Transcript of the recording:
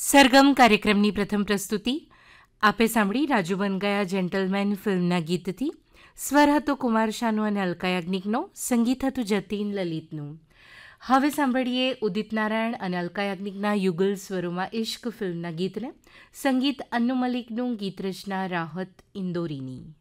સરગમ કાર્યક્રમની પ્રથમ પ્રસ્તુતિ આપે સાંભળી રાજુ બન ગયા જેન્ટલમેન ફિલ્મના ગીતથી. સ્વર હતો કુમાર શાનુ અને અલકા યાજ્ઞિકનો, સંગીત હતું જતીન લલિતનું. હવે સાંભળીએ ઉદિત નારાયણ અને અલકા યાજ્ઞિકના યુગલ સ્વરોમાં ઇશ્ક ફિલ્મના ગીતને. સંગીત અન્નુ મલિકનું, ગીત રચના રાહત ઇન્દોરીની.